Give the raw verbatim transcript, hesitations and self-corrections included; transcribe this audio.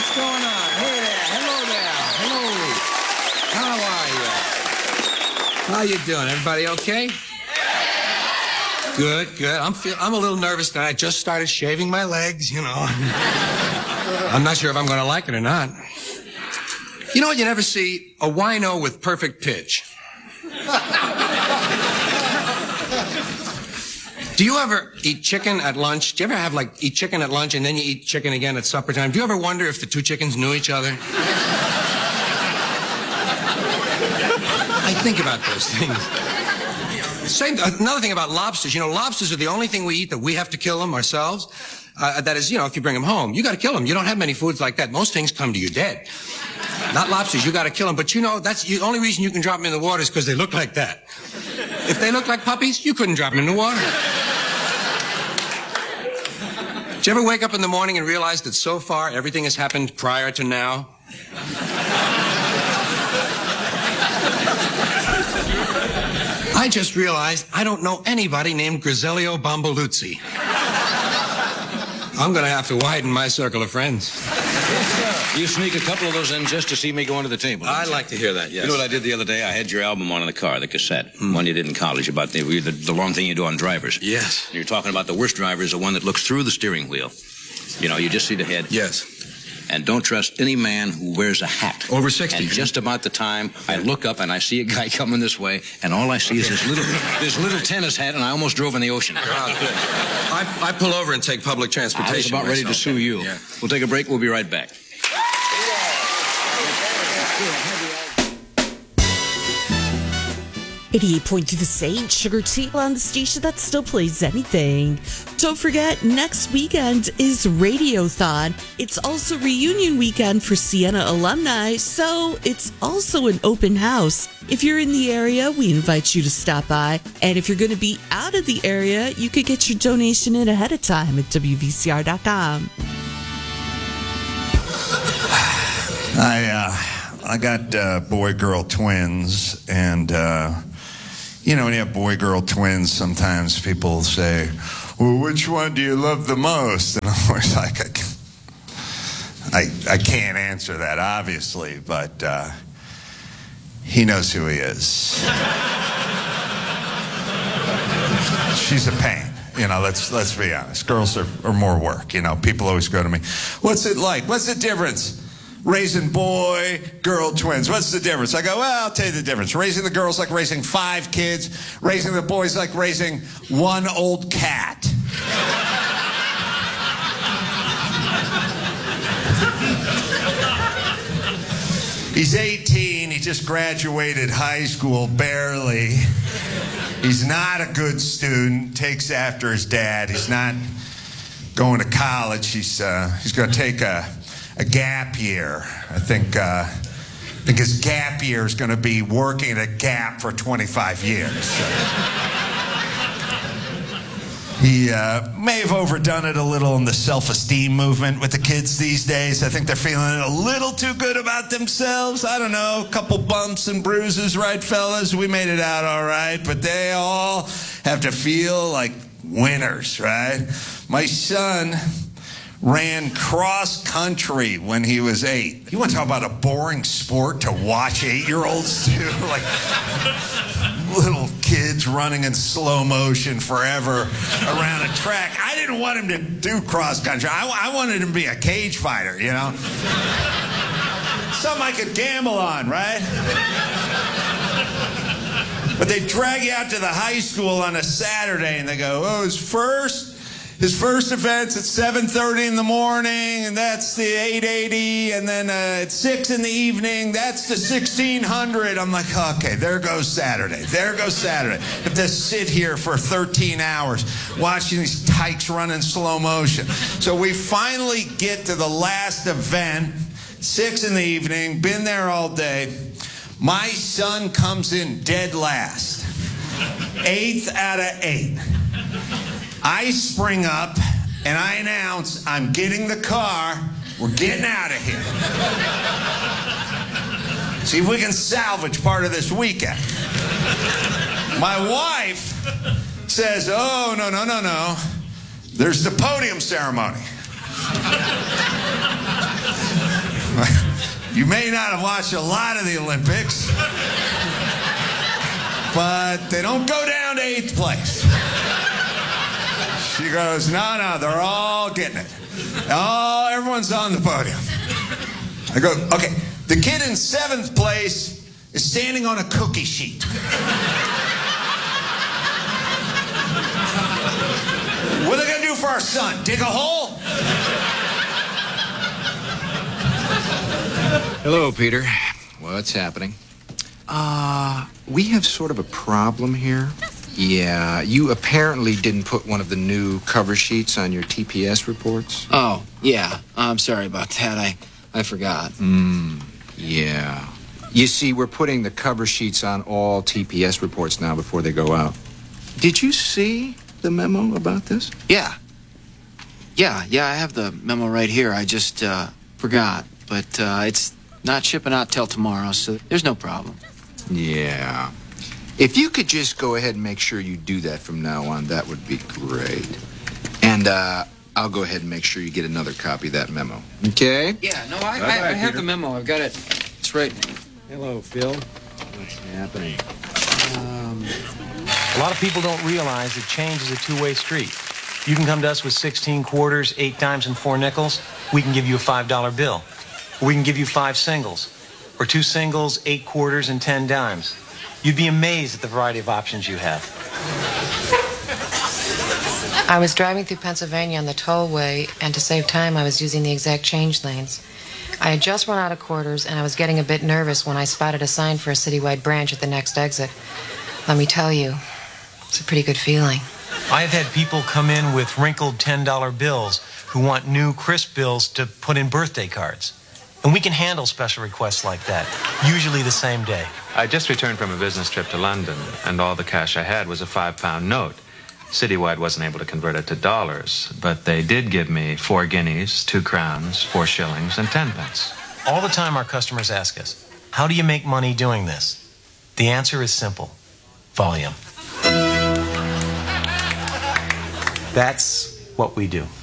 What's going on? Hey there. Hello there. Hello. How are you? How you doing? Everybody okay? Good, good. I'm feel, I'm a little nervous tonight. I just started shaving my legs, you know. I'm not sure if I'm going to like it or not. You know what? You never see a wino with perfect pitch. Do you ever eat chicken at lunch? Do you ever have, like, eat chicken at lunch and then you eat chicken again at supper time? Do you ever wonder if the two chickens knew each other? I think about those things. Same, another thing about lobsters. You know, lobsters are the only thing we eat that we have to kill them ourselves. Uh, that is, you know, if you bring them home, you got to kill them. You don't have many foods like that. Most things come to you dead. Not lobsters, you got to kill them. But you know, that's the only reason you can drop them in the water is because they look like that. If they look like puppies, you couldn't drop them in the water. Did you ever wake up in the morning and realize that so far everything has happened prior to now? I just realized I don't know anybody named Griselio Bomboluzzi. I'm going to have to widen my circle of friends. You sneak a couple of those in just to see me go into the table. I'd like to hear that, yes. You know what I did the other day? I had your album on in the car, the cassette, mm. one you did in college, about the, the, the long thing you do on drivers. Yes. You're talking about the worst driver is the one that looks through the steering wheel. You know, you just see the head. Yes. And don't trust any man who wears a hat. Over sixty. And just about the time I look up and I see a guy coming this way, and all I see is this little, this little tennis hat, and I almost drove in the ocean. Oh, good. I, I pull over and take public transportation. I was about ready to sue you. Yeah. We'll take a break. We'll be right back. eighty-eight point two The Saint, Sugar Tea on the station that still plays anything. Don't forget, next weekend is Radiothon. It's also reunion weekend for Siena alumni, so it's also an open house. If you're in the area, we invite you to stop by. And if you're going to be out of the area, you could get your donation in ahead of time at W V C R dot com. I, uh, I got uh, boy-girl twins, and... Uh, You know, when you have boy-girl twins, sometimes people say, well, which one do you love the most? And I'm always like, I, I, I can't answer that, obviously, but uh, he knows who he is. She's a pain. You know, let's let's be honest. Girls are, are more work. You know, people always go to me, what's it like? What's the difference? Raising boy, girl twins. What's the difference? I go, well, I'll tell you the difference. Raising the girls like raising five kids. Raising the boys like raising one old cat. He's eighteen. He just graduated high school, barely. He's not a good student. Takes after his dad. He's not going to college. He's, uh, he's going to take a... a gap year. I think uh, I think his gap year is going to be working at a Gap for twenty-five years. So. He uh, may have overdone it a little in the self-esteem movement with the kids these days. I think they're feeling a little too good about themselves. I don't know, a couple bumps and bruises, right, fellas? We made it out all right, but they all have to feel like winners, right? My son ran cross country when he was eight. You want to talk about a boring sport to watch eight-year-olds do? Like little kids running in slow motion forever around a track. I didn't want him to do cross country. I, I wanted him to be a cage fighter, you know? Something I could gamble on, right? But they drag you out to the high school on a Saturday and they go, oh, his first... His first event's at seven thirty in the morning, and that's the eight eighty, and then uh, at six in the evening, that's the sixteen hundred. I'm like, okay, there goes Saturday. There goes Saturday. I have to sit here for thirteen hours watching these tykes run in slow motion. So we finally get to the last event, six in the evening, been there all day. My son comes in dead last. Eighth out of eight. I spring up and I announce, I'm getting the car, we're getting out of here. See if we can salvage part of this weekend. My wife says, oh, no, no, no, no. There's the podium ceremony. You may not have watched a lot of the Olympics, but they don't go down to eighth place. She goes, no, no, they're all getting it. Oh, everyone's on the podium. I go, okay, the kid in seventh place is standing on a cookie sheet. What are they going to do for our son? Dig a hole? Hello, Peter. What's happening? Uh, we have sort of a problem here. Yeah, you apparently didn't put one of the new cover sheets on your T P S reports. Oh, yeah. I'm sorry about that. I, I forgot. Hmm, yeah. You see, we're putting the cover sheets on all T P S reports now before they go out. Did you see the memo about this? Yeah. Yeah, yeah, I have the memo right here. I just, uh, forgot. But, uh, it's not shipping out till tomorrow, so there's no problem. Yeah. If you could just go ahead and make sure you do that from now on, that would be great. And, uh, I'll go ahead and make sure you get another copy of that memo. Okay? Yeah, no, I, Bye-bye, I, I have Peter. the memo. I've got it. It's right. Hello, Phil. What's happening? A lot of people don't realize that change is a two-way street. You can come to us with sixteen quarters, eight dimes, and four nickels. We can give you a five dollar bill. Or we can give you five singles. Or two singles, eight quarters, and ten dimes. You'd be amazed at the variety of options you have. I was driving through Pennsylvania on the tollway, and to save time, I was using the exact change lanes. I had just run out of quarters, and I was getting a bit nervous when I spotted a sign for a citywide branch at the next exit. Let me tell you, it's a pretty good feeling. I have had people come in with wrinkled ten dollar bills who want new, crisp bills to put in birthday cards. And we can handle special requests like that, usually the same day. I just returned from a business trip to London, and all the cash I had was a five-pound note. Citywide wasn't able to convert it to dollars, but they did give me four guineas, two crowns, four shillings, and ten pence. All the time our customers ask us, how do you make money doing this? The answer is simple. Volume. That's what we do.